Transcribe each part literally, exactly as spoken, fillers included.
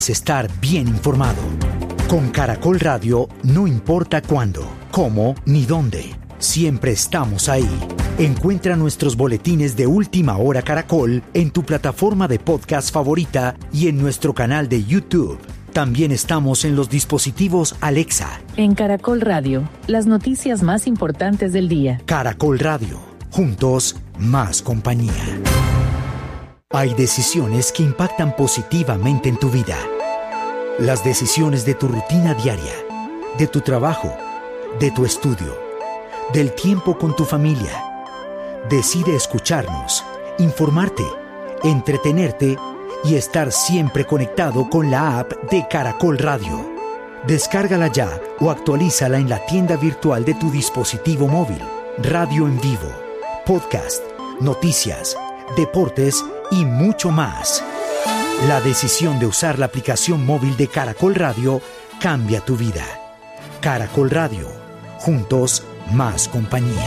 Estar bien informado. Con Caracol Radio no importa cuándo, cómo ni dónde. Siempre estamos ahí. Encuentra nuestros boletines de Última Hora Caracol en tu plataforma de podcast favorita y en nuestro canal de YouTube. También estamos en los dispositivos Alexa. En Caracol Radio, las noticias más importantes del día. Caracol Radio. Juntos, más compañía. Hay decisiones que impactan positivamente en tu vida. Las decisiones de tu rutina diaria, de tu trabajo, de tu estudio, del tiempo con tu familia. Decide escucharnos, informarte, entretenerte y estar siempre conectado con la app de Caracol Radio. Descárgala ya o actualízala en la tienda virtual de tu dispositivo móvil. Radio en vivo, podcast, noticias, deportes y mucho más. La decisión de usar la aplicación móvil de Caracol Radio cambia tu vida. Caracol Radio. Juntos, más compañía.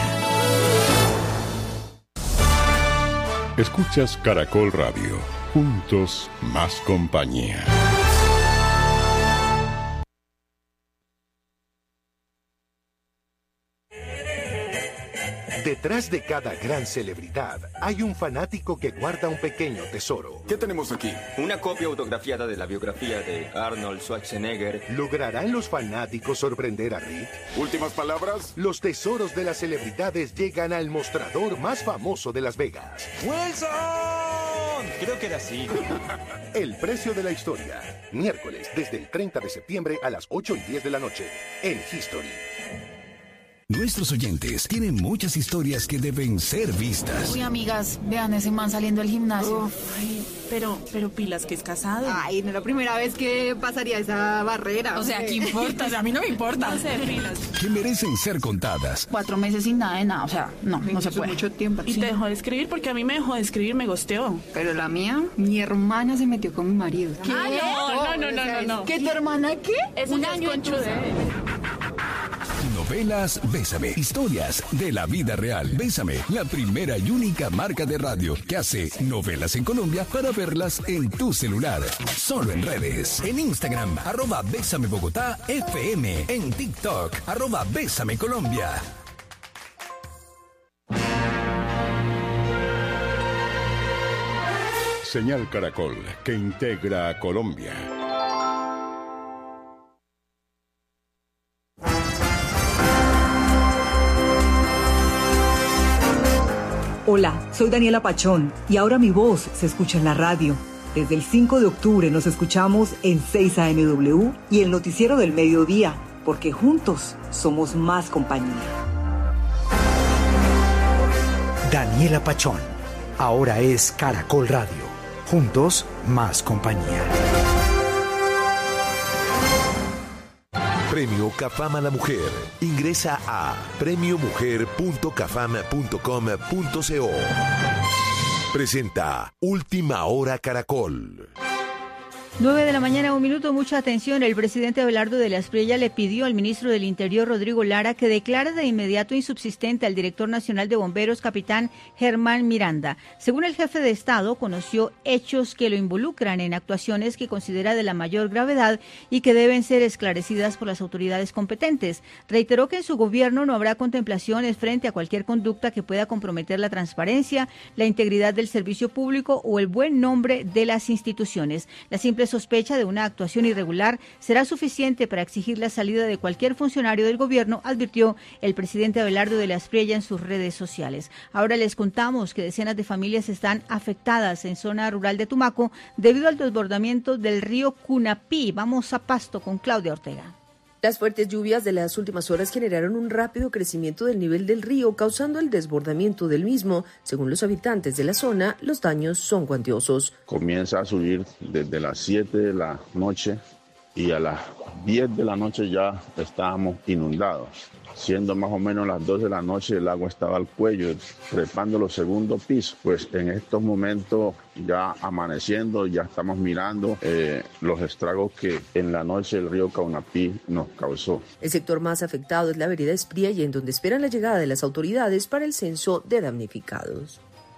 Escuchas Caracol Radio. Juntos, más compañía. Detrás de cada gran celebridad hay un fanático que guarda un pequeño tesoro. ¿Qué tenemos aquí? Una copia autografiada de la biografía de Arnold Schwarzenegger. ¿Lograrán los fanáticos sorprender a Rick? ¿Últimas palabras? Los tesoros de las celebridades llegan al mostrador más famoso de Las Vegas. ¡Wilson! Creo que era así. El precio de la historia. Miércoles, desde el treinta de septiembre a las ocho y diez de la noche. En History. Nuestros oyentes tienen muchas historias que deben ser vistas. Uy, amigas, vean ese man saliendo del gimnasio. Uf, ay, pero, pero pilas que es casado. Ay, no es la primera vez que pasaría esa barrera. O sea, ¿qué importa? O sea, a mí no me importa. No sé, pilas. Que merecen ser contadas. Cuatro meses sin nada de nada, o sea, no, no se puede. Mucho tiempo. Y sí. te dejó de escribir porque a mí me dejó de escribir, me gosteó. Pero la mía, mi hermana se metió con mi marido. ¿Qué? Ah, no, no, no, no, no, no. ¿Qué, tu hermana qué? Es un año en Novelas Bésame. Historias de la vida real. Bésame, la primera y única marca de radio que hace novelas en Colombia para verlas en tu celular. Solo en redes. En Instagram, arroba Bésame Bogotá F M. En TikTok, arroba Bésame Colombia. Señal Caracol, que integra a Colombia. Hola, soy Daniela Pachón y ahora mi voz se escucha en la radio. Desde el cinco de octubre nos escuchamos en seis A M W y el noticiero del mediodía, porque juntos somos más compañía. Daniela Pachón, ahora es Caracol Radio. Juntos, más compañía. Premio Cafam a la Mujer. Ingresa a premio mujer punto cafam punto com punto co. Presenta Última Hora Caracol. nueve de la mañana, un minuto, mucha atención. El presidente Abelardo de la Espriella le pidió al ministro del Interior, Rodrigo Lara, que declare de inmediato insubsistente al director nacional de bomberos, capitán Germán Miranda. Según el jefe de Estado, conoció hechos que lo involucran en actuaciones que considera de la mayor gravedad y que deben ser esclarecidas por las autoridades competentes. Reiteró que en su gobierno no habrá contemplaciones frente a cualquier conducta que pueda comprometer la transparencia, la integridad del servicio público o el buen nombre de las instituciones. La simple sospecha de una actuación irregular será suficiente para exigir la salida de cualquier funcionario del gobierno, advirtió el presidente Abelardo de la Espriella en sus redes sociales. Ahora les contamos que decenas de familias están afectadas en zona rural de Tumaco debido al desbordamiento del río Cunapí. Vamos a Pasto con Claudia Ortega. Las fuertes lluvias de las últimas horas generaron un rápido crecimiento del nivel del río, causando el desbordamiento del mismo. Según los habitantes de la zona, los daños son cuantiosos. Comienza a subir desde las siete de la noche y a las diez de la noche ya estábamos inundados. Siendo más o menos las dos de la noche, el agua estaba al cuello, trepando los segundos pisos. Pues en estos momentos, ya amaneciendo, ya estamos mirando eh, los estragos que en la noche el río Caunapí nos causó. El sector más afectado es la vereda Espriella, en donde esperan la llegada de las autoridades para el censo de damnificados.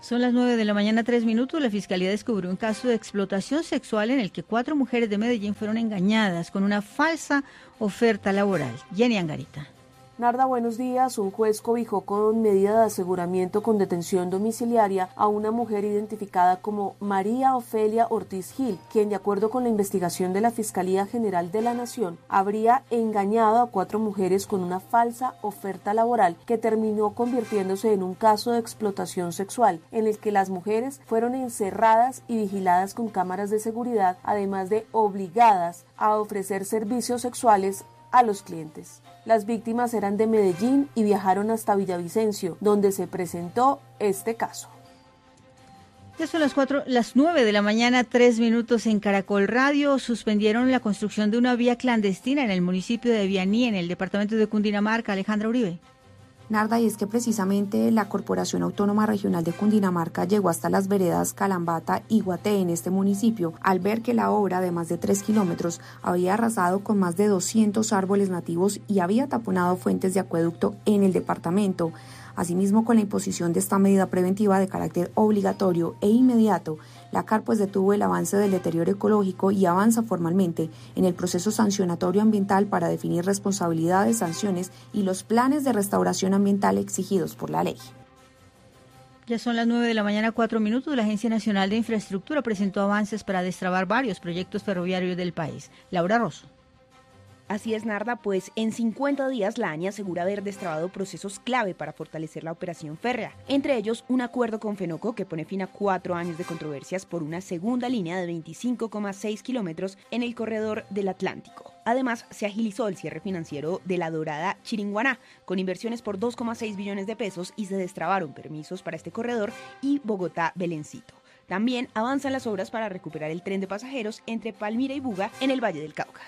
Son las nueve de la mañana, tres minutos. La Fiscalía descubrió un caso de explotación sexual en el que cuatro mujeres de Medellín fueron engañadas con una falsa oferta laboral. Jenny Angarita. Narda, buenos días. Un juez cobijó con medida de aseguramiento con detención domiciliaria a una mujer identificada como María Ofelia Ortiz Gil, quien, de acuerdo con la investigación de la Fiscalía General de la Nación, habría engañado a cuatro mujeres con una falsa oferta laboral que terminó convirtiéndose en un caso de explotación sexual, en el que las mujeres fueron encerradas y vigiladas con cámaras de seguridad, además de obligadas a ofrecer servicios sexuales a los clientes. Las víctimas eran de Medellín y viajaron hasta Villavicencio, donde se presentó este caso. Ya son las cuatro, las nueve de la mañana, tres minutos en Caracol Radio. Suspendieron la construcción de una vía clandestina en el municipio de Vianí, en el departamento de Cundinamarca. Alejandra Uribe. Narda, y es que precisamente la Corporación Autónoma Regional de Cundinamarca llegó hasta las veredas Calambata y Guaté en este municipio, al ver que la obra de más de tres kilómetros había arrasado con más de doscientos árboles nativos y había taponado fuentes de acueducto en el departamento. Asimismo, con la imposición de esta medida preventiva de carácter obligatorio e inmediato, la C A R pues detuvo el avance del deterioro ecológico y avanza formalmente en el proceso sancionatorio ambiental para definir responsabilidades, sanciones y los planes de restauración ambiental exigidos por la ley. Ya son las nueve de la mañana, cuatro minutos. La Agencia Nacional de Infraestructura presentó avances para destrabar varios proyectos ferroviarios del país. Laura Rosso. Así es, Narda, pues en cincuenta días la ANI asegura haber destrabado procesos clave para fortalecer la operación férrea. Entre ellos, un acuerdo con Fenoco que pone fin a cuatro años de controversias por una segunda línea de veinticinco coma seis kilómetros en el corredor del Atlántico. Además, se agilizó el cierre financiero de la Dorada Chiringuaná, con inversiones por dos coma seis billones de pesos, y se destrabaron permisos para este corredor y Bogotá-Belencito. También avanzan las obras para recuperar el tren de pasajeros entre Palmira y Buga en el Valle del Cauca.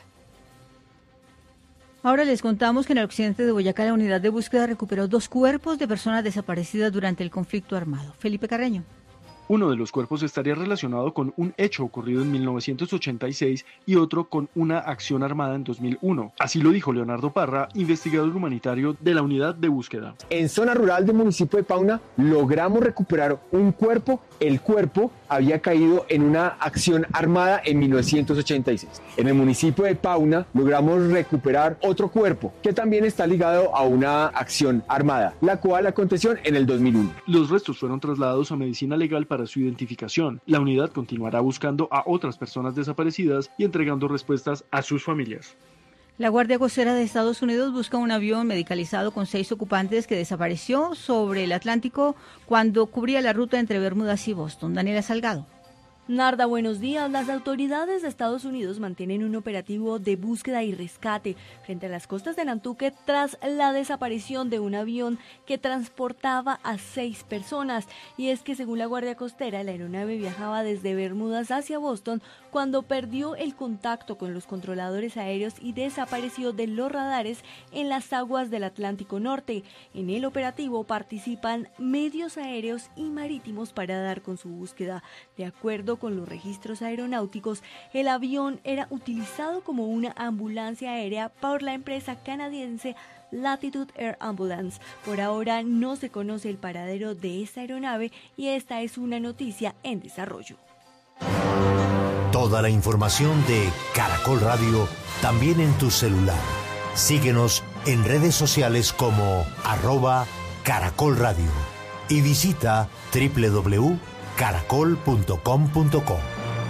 Ahora les contamos que en el occidente de Boyacá la unidad de búsqueda recuperó dos cuerpos de personas desaparecidas durante el conflicto armado. Felipe Carreño. Uno de los cuerpos estaría relacionado con un hecho ocurrido en mil novecientos ochenta y seis y otro con una acción armada en dos mil uno. Así lo dijo Leonardo Parra, investigador humanitario de la unidad de búsqueda. En zona rural del municipio de Pauna logramos recuperar un cuerpo. El cuerpo había caído en una acción armada en mil novecientos ochenta y seis. En el municipio de Pauna logramos recuperar otro cuerpo que también está ligado a una acción armada, la cual aconteció en el dos mil uno. Los restos fueron trasladados a medicina legal para su identificación. La unidad continuará buscando a otras personas desaparecidas y entregando respuestas a sus familias. La Guardia Costera de Estados Unidos busca un avión medicalizado con seis ocupantes que desapareció sobre el Atlántico cuando cubría la ruta entre Bermudas y Boston. Daniela Salgado. Narda, buenos días. Las autoridades de Estados Unidos mantienen un operativo de búsqueda y rescate frente a las costas de Nantucket tras la desaparición de un avión que transportaba a seis personas. Y es que, según la Guardia Costera, la aeronave viajaba desde Bermudas hacia Boston cuando perdió el contacto con los controladores aéreos y desapareció de los radares en las aguas del Atlántico Norte. En el operativo participan medios aéreos y marítimos para dar con su búsqueda. De acuerdo con los registros aeronáuticos, el avión era utilizado como una ambulancia aérea por la empresa canadiense Latitude Air Ambulance. Por ahora no se conoce el paradero de esta aeronave y esta es una noticia en desarrollo. Toda la información de Caracol Radio también en tu celular. Síguenos en redes sociales como arroba Caracol Radio y visita doble u doble u doble u punto caracol punto com punto co.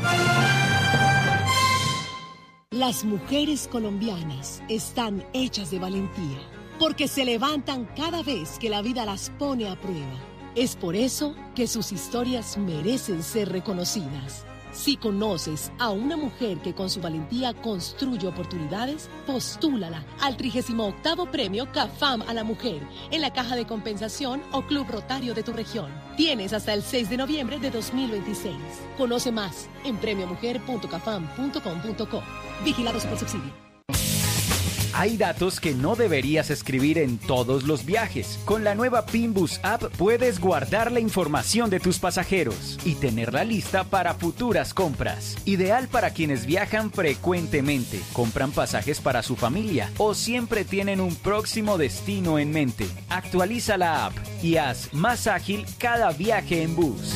Las mujeres colombianas están hechas de valentía, porque se levantan cada vez que la vida las pone a prueba. Es por eso que sus historias merecen ser reconocidas. Si conoces a una mujer que con su valentía construye oportunidades, postúlala al trigésimo octavo Premio CAFAM a la Mujer en la Caja de Compensación o Club Rotario de tu región. Tienes hasta el seis de noviembre de dos mil veintiséis. Conoce más en premio mujer punto cafam punto com punto co. Vigilado Supersubsidio. Hay datos que no deberías escribir en todos los viajes. Con la nueva Pinbus App puedes guardar la información de tus pasajeros y tenerla lista para futuras compras. Ideal para quienes viajan frecuentemente, compran pasajes para su familia o siempre tienen un próximo destino en mente. Actualiza la app y haz más ágil cada viaje en bus.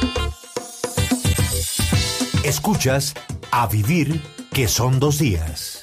Escuchas A Vivir, que son dos días.